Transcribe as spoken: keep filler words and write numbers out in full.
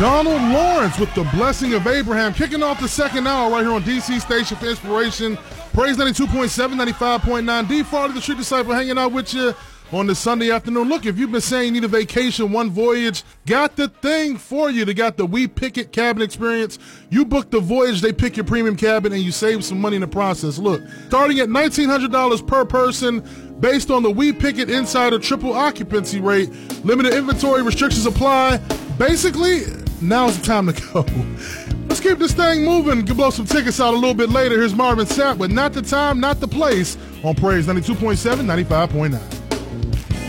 Donald Lawrence with the Blessing of Abraham, kicking off the second hour right here on D C Station for Inspiration. Praise ninety-two point seven, ninety-five point nine. D. Farley, the Street Disciple, hanging out with you on this Sunday afternoon. Look, if you've been saying you need a vacation, One Voyage got the thing for you. They got the We Pick It cabin experience. You book the voyage, they pick your premium cabin, and you save some money in the process. Look, starting at nineteen hundred dollars per person, based on the We Pick It Insider triple occupancy rate. Limited inventory restrictions apply. Basically, now's the time to go. Let's keep this thing moving. Can blow some tickets out a little bit later. Here's Marvin Sapp with Not the Time, Not the Place on Praise ninety-two point seven, ninety-five point nine.